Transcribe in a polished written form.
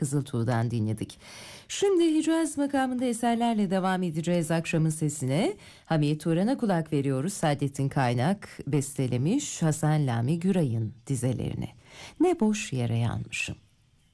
Kızıltuğ'dan dinledik. Şimdi Hicaz makamında eserlerle devam edeceğiz akşamın sesine. Hamiyet Turan'a kulak veriyoruz. Saadettin Kaynak bestelemiş Hasan Lami Güray'ın dizelerini. Ne boş yere yanmışım.